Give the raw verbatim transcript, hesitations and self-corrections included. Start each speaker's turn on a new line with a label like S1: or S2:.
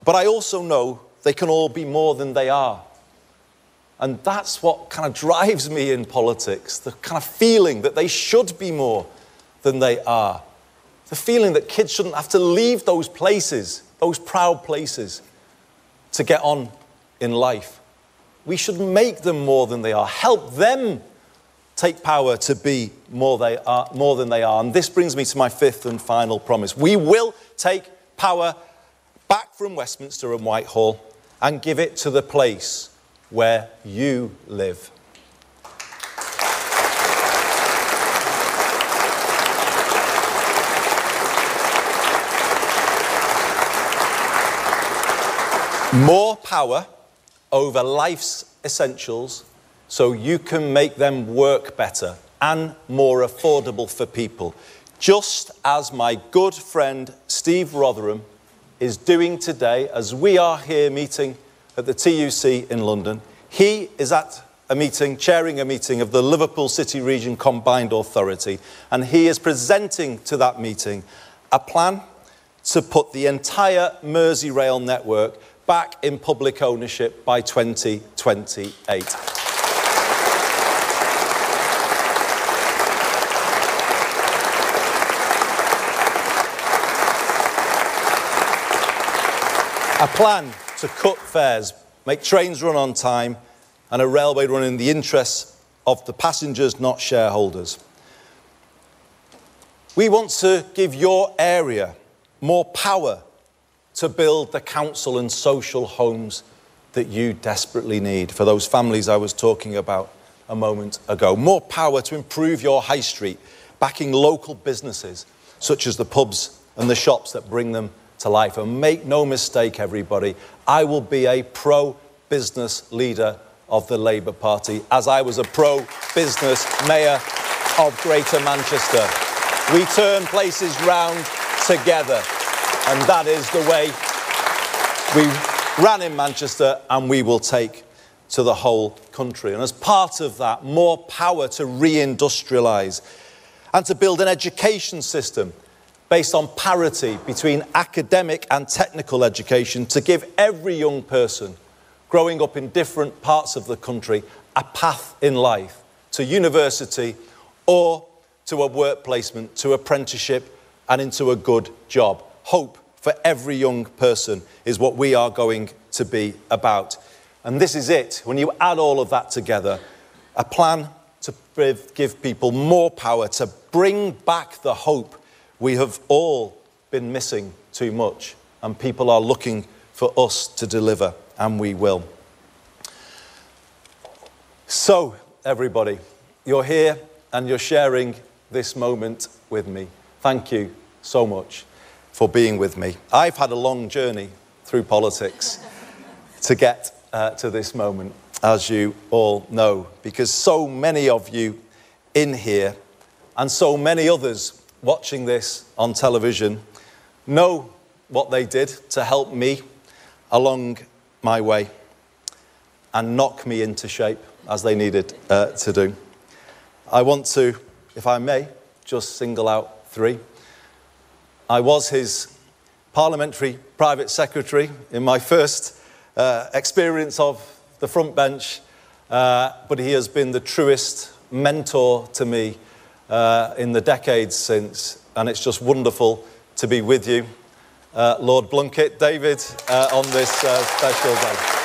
S1: But I also know they can all be more than they are. And that's what kind of drives me in politics, the kind of feeling that they should be more than they are. The feeling that kids shouldn't have to leave those places, those proud places, to get on in life. We should make them more than they are, help them take power to be more, they are, more than they are. And this brings me to my fifth and final promise. We will take power back from Westminster and Whitehall and give it to the place where you live. More power over life's essentials so you can make them work better and more affordable for people. Just as my good friend Steve Rotherham is doing today as we are here meeting at the T U C in London. He is at a meeting, chairing a meeting of the Liverpool City Region Combined Authority, and he is presenting to that meeting a plan to put the entire Merseyrail network back in public ownership by twenty twenty-eight. A plan to cut fares, make trains run on time, and a railway run in the interests of the passengers, not shareholders. We want to give your area more power to build the council and social homes that you desperately need for those families I was talking about a moment ago. More power to improve your high street, backing local businesses, such as the pubs and the shops that bring them to life. And make no mistake, everybody, I will be a pro-business leader of the Labour Party, as I was a pro-business mayor of Greater Manchester. We turn places round together, and that is the way we ran in Manchester, and we will take to the whole country. And as part of that, more power to re-industrialise and to build an education system based on parity between academic and technical education, to give every young person growing up in different parts of the country a path in life to university or to a work placement, to apprenticeship and into a good job. Hope for every young person is what we are going to be about. And this is it. When you add all of that together, a plan to give people more power, to bring back the hope we have all been missing too much, and people are looking for us to deliver, and we will. So, everybody, you're here and you're sharing this moment with me. Thank you so much for being with me. I've had a long journey through politics to get uh, to this moment, as you all know, because so many of you in here and so many others watching this on television know what they did to help me along my way and knock me into shape as they needed uh, to do. I want to, if I may, just single out three. I was his parliamentary private secretary in my first uh, experience of the front bench, uh, but he has been the truest mentor to me Uh, in the decades since, and it's just wonderful to be with you, uh, Lord Blunkett, David, uh, on this uh, special day.